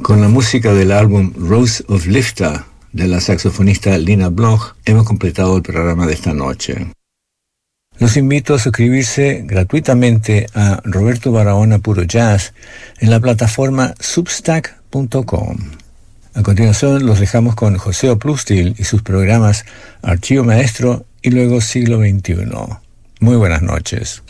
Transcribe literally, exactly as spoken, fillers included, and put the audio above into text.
Con la música del álbum Rose of Lifta de la saxofonista Lina Bloch, hemos completado el programa de esta noche. Los invito a suscribirse gratuitamente a Roberto Barahona Puro Jazz en la plataforma substack punto com. A continuación los dejamos con José Oplustil y sus programas Archivo Maestro y luego Siglo veintiuno. Muy buenas noches.